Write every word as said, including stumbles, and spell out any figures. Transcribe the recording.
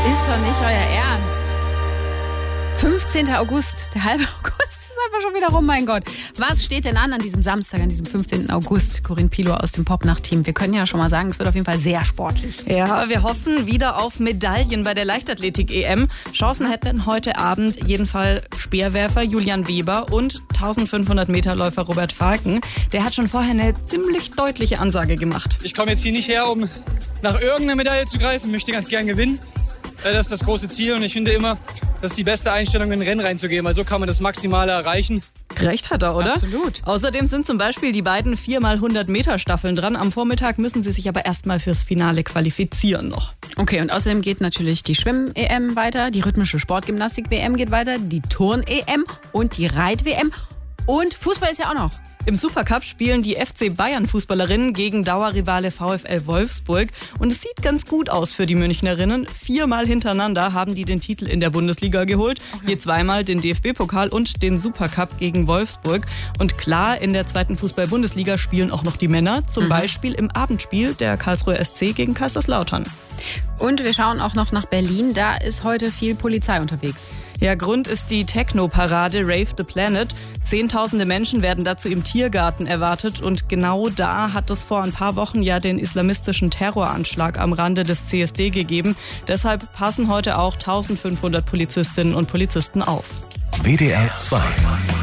Ist doch nicht euer Ernst. fünfzehnten August, der halbe August ist einfach schon wieder rum, mein Gott. Was steht denn an an diesem Samstag, an diesem fünfzehnten August? Corinne Pilow aus dem Popnacht-Team. Wir können ja schon mal sagen, es wird auf jeden Fall sehr sportlich. Ja, wir hoffen wieder auf Medaillen bei der Leichtathletik-E M. Chancen hätten heute Abend jedenfalls Speerwerfer Julian Weber und eintausendfünfhundert Meter Läufer Robert Falken. Der hat schon vorher eine ziemlich deutliche Ansage gemacht. Ich komme jetzt hier nicht her, um nach irgendeiner Medaille zu greifen, möchte ganz gern gewinnen. Das ist das große Ziel und ich finde immer, das ist die beste Einstellung, in ein Rennen reinzugehen, weil so kann man das Maximale erreichen. Recht hat er, oder? Absolut. Außerdem sind zum Beispiel die beiden vier mal hundert Meter Staffeln dran. Am Vormittag müssen sie sich aber erstmal fürs Finale qualifizieren noch. Okay, und außerdem geht natürlich die Schwimm-E M weiter, die rhythmische Sportgymnastik-W M geht weiter, die Turn-E M und die Reit-W M und Fußball ist ja auch noch. Im Supercup spielen die F C Bayern-Fußballerinnen gegen Dauerrivale VfL Wolfsburg. Und es sieht ganz gut aus für die Münchnerinnen. Viermal hintereinander haben die den Titel in der Bundesliga geholt. Okay. Je zweimal den D F B-Pokal und den Supercup gegen Wolfsburg. Und klar, in der zweiten Fußball-Bundesliga spielen auch noch die Männer. Zum mhm. Beispiel im Abendspiel der Karlsruher S C gegen Kaiserslautern. Und wir schauen auch noch nach Berlin. Da ist heute viel Polizei unterwegs. Ja, Grund ist die Techno-Parade Rave the Planet. Zehntausende Menschen werden dazu im Tiergarten erwartet. Und genau da hat es vor ein paar Wochen ja den islamistischen Terroranschlag am Rande des C S D gegeben. Deshalb passen heute auch eintausendfünfhundert Polizistinnen und Polizisten auf. W D R zwei